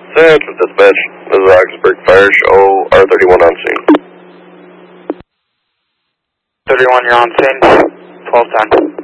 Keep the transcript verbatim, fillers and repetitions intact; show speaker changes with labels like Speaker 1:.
Speaker 1: Central Dispatch, this is Augsburg Fire, show R thirty-one on scene.
Speaker 2: thirty-one, you're on scene, twelve ten.